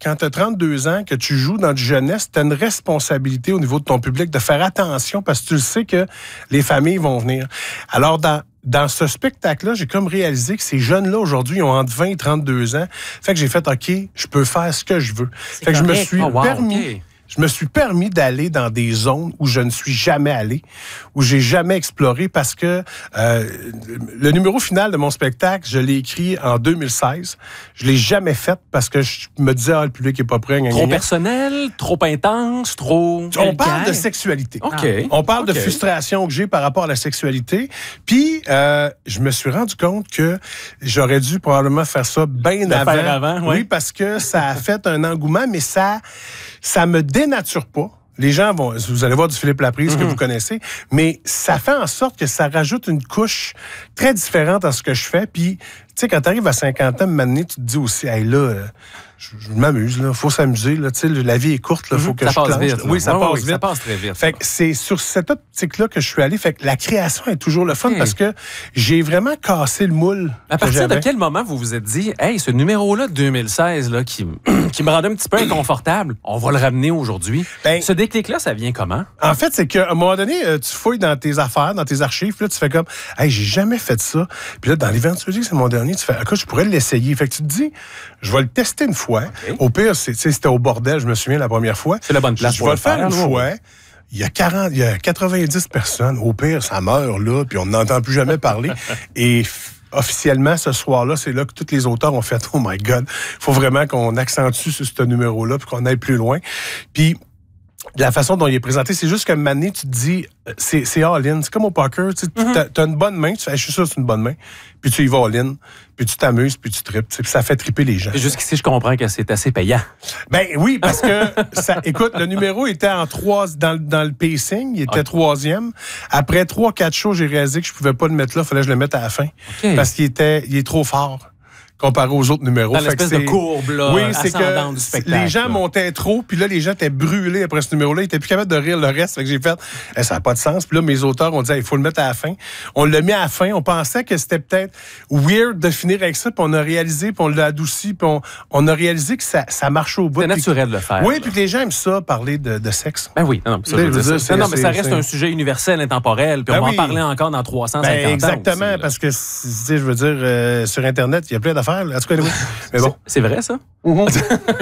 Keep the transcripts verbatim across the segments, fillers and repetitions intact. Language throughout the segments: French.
quand tu as trente-deux ans, que tu joues dans du jeunesse, tu as une responsabilité au niveau de ton public de faire attention parce que tu le sais que les familles vont venir. Alors, dans Dans ce spectacle-là, j'ai comme réalisé que ces jeunes-là, aujourd'hui, ils ont entre vingt et trente-deux ans. Fait que j'ai fait, OK, je peux faire ce que je veux. C'est fait que correct. je me suis oh, wow, permis... okay. Je me suis permis d'aller dans des zones où je ne suis jamais allé, où j'ai jamais exploré parce que euh, le numéro final de mon spectacle, je l'ai écrit en deux mille seize. Je l'ai jamais fait parce que je me disais, ah, le public est pas prêt. Gna, Trop gna, gna. personnel, trop intense, trop... On parle de sexualité. OK. On parle OK. de frustration que j'ai par rapport à la sexualité. Puis, euh, je me suis rendu compte que j'aurais dû probablement faire ça bien Le avant. faire avant, ouais. Oui, parce que ça a fait un engouement, mais ça, ça me dénature pas. Les gens vont... Vous allez voir du Philippe Laprise mm-hmm. que vous connaissez, mais ça fait en sorte que ça rajoute une couche très différente à ce que je fais. Puis, tu sais, quand tu arrives à cinquante ans, maintenant, tu te dis aussi, hey, là... Euh, Je, je m'amuse, là. Faut s'amuser, là. Tu sais, la vie est courte, là. Faut que ça je passe clenche. vite. Oui, ça ouais, passe oui, vite. Ça passe très vite. Fait que c'est sur cette optique-là que je suis allé. Fait que la création est toujours le fun Okay. parce que j'ai vraiment cassé le moule. À que partir j'avais. de quel moment vous vous êtes dit, hey, ce numéro-là de deux mille seize là, qui, m- qui me rendait un petit peu inconfortable, on va le ramener aujourd'hui? Ben, Ce déclic-là, ça vient comment? En fait, c'est qu'à un moment donné, euh, tu fouilles dans tes affaires, dans tes archives, puis là, tu fais comme, hey, j'ai jamais fait ça. Puis là, dans l'éventualité que c'est mon dernier, tu fais, écoute, je pourrais l'essayer. Fait que tu te dis, je vais le tester une fois. Okay. Au pire, c'est, c'était au bordel, je me souviens, la première fois. C'est la bonne place Je pour vais le le faire faire, une là, fois. Il y a quarante, il y a quatre-vingt-dix personnes. Au pire, ça meurt, là, puis on n'entend plus jamais parler. Et f- officiellement, ce soir-là, c'est là que tous les auteurs ont fait, oh my God, il faut vraiment qu'on accentue sur ce numéro-là, puis qu'on aille plus loin. Puis, la façon dont il est présenté, c'est juste que maintenant, tu te dis, c'est, c'est all-in. C'est comme au poker. Tu mm-hmm. as une bonne main, tu fais, je suis sûr que c'est une bonne main. Puis tu y vas all-in, puis tu t'amuses, puis tu tripes. Puis ça fait triper les gens. Et jusqu'ici, je comprends que c'est assez payant. Ben oui, parce que, ça, écoute, le numéro était en trois, dans, dans le pacing, il était okay. troisième. Après trois, quatre shows, j'ai réalisé que je pouvais pas le mettre là, il fallait que je le mette à la fin. Okay. Parce qu'il était, il est trop fort. Comparé aux autres numéros. Dans l'espèce de courbe, là, oui, c'est que du spectacle. Les gens là. montaient trop, puis là, les gens étaient brûlés après ce numéro-là. Ils étaient plus capables de rire le reste. Fait que j'ai fait, eh, ça n'a pas de sens. Puis là, mes auteurs ont dit, il faut le mettre à la fin. On l'a mis à la fin. On pensait que c'était peut-être weird de finir avec ça, puis on a réalisé, puis on l'a adouci, puis on, on a réalisé que ça, ça marche au bout. C'est naturel de le faire. Oui, puis que les gens aiment ça, parler de, de sexe. Ben oui, non, ça, je veux dire, ça. non, mais ça reste un sujet universel, intemporel, puis ben on va oui. en parler encore dans trois cent cinquante ben, exactement, ans. Exactement, parce que, je veux dire, euh, sur Internet, il y a plein d'affaires. En tout cas, oui. Mais bon. C'est, c'est vrai, ça? Mm-hmm.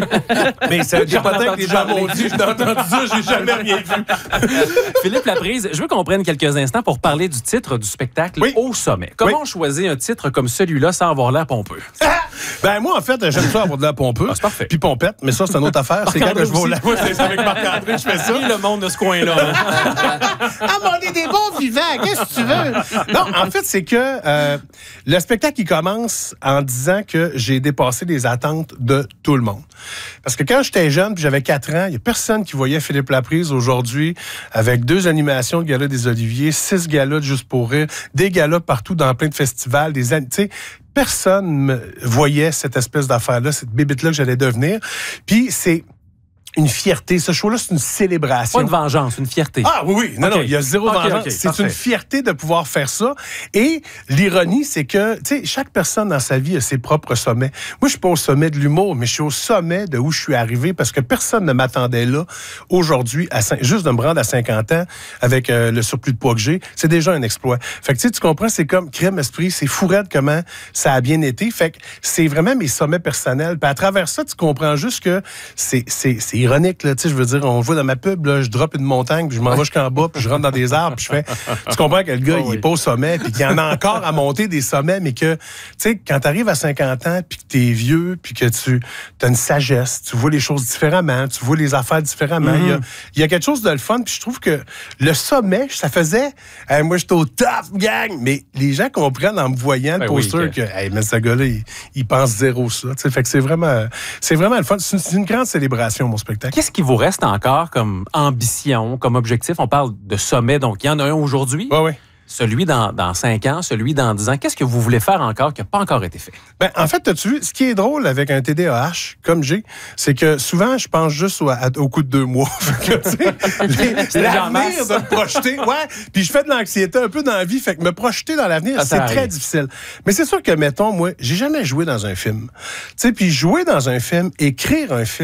Mais c'est des potins que les gens m'ont dit. J'ai entendu ça, j'ai jamais rien vu. Philippe Laprise, je veux qu'on prenne quelques instants pour parler du titre du spectacle oui. Au sommet. Comment oui. choisir un titre comme celui-là sans avoir l'air pompeux? Ben moi, en fait, j'aime ça avoir de l'air pompeux. Ah, c'est parfait. Puis pompette, mais ça, c'est une autre affaire. C'est quand que je vais au lac. C'est avec Marc-André que je fais ça. Et le monde de ce coin-là. Ah, mais on est des bons vivants. Qu'est-ce que tu veux? Non, en fait, c'est que euh, le spectacle, il commence en disant que j'ai dépassé les attentes de tout le monde. Parce que quand j'étais jeune, puis j'avais quatre ans, il n'y a personne qui voyait Philippe Laprise aujourd'hui avec deux animations de Gala des Oliviers, six galas de Juste pour rire, des galas partout dans plein de festivals, des tu sais, personne ne voyait cette espèce d'affaire-là, cette bébite-là que j'allais devenir. Puis c'est une fierté. Ce show-là, c'est une célébration. Pas une vengeance, une fierté. Ah oui, oui. Non, okay. non, il y a zéro okay, vengeance. Okay, c'est parfait. Une fierté de pouvoir faire ça. Et l'ironie, c'est que, tu sais, chaque personne dans sa vie a ses propres sommets. Moi, je suis pas au sommet de l'humour, mais je suis au sommet de où je suis arrivé parce que personne ne m'attendait là aujourd'hui, à cinq, juste de me rendre à cinquante ans avec euh, le surplus de poids que j'ai. C'est déjà un exploit. Fait que, tu sais, tu comprends, c'est comme crème esprit, c'est fou raide comment ça a bien été. Fait que c'est vraiment mes sommets personnels. Puis à travers ça, tu comprends juste que c'est, c'est, c'est ironique, là, tu sais, je veux dire, on voit dans ma pub, là, je drop une montagne, puis je m'en vais jusqu'en bas, puis je rentre dans des arbres, puis je fais, tu comprends que le gars, oh, il oui. est pas au sommet, puis qu'il y en a encore à monter des sommets, mais que, tu sais, quand t'arrives à cinquante ans, puis que t'es vieux, puis que tu as une sagesse, tu vois les choses différemment, tu vois les affaires différemment, il mm-hmm. y a, il y a quelque chose de le fun, puis je trouve que le sommet, ça faisait, hey, moi, j'étais au top, gang, mais les gens comprennent en me voyant le ben poster oui, que, que hey, mais ce gars-là, il, il pense zéro ça, tu sais, fait que c'est vraiment, c'est vraiment le fun, c'est une, c'est une grande célébration, mon spectacle. Qu'est-ce qui vous reste encore comme ambition, comme objectif? On parle de sommet, donc il y en a un aujourd'hui. Oui, oui. Celui dans, dans cinq ans, celui dans dix ans. Qu'est-ce que vous voulez faire encore qui n'a pas encore été fait? Ben, en fait, as-tu vu, ce qui est drôle avec un T D A H, comme j'ai, c'est que souvent, je pense juste au, à, au coup de deux mois. Fait que, tu sais, l'avenir de me projeter, ouais, puis je fais de l'anxiété un peu dans la vie, fait que me projeter dans l'avenir, ça, c'est arrive. Très difficile. Mais c'est sûr que, mettons, moi, j'ai jamais joué dans un film. Tu sais, puis jouer dans un film, écrire un film,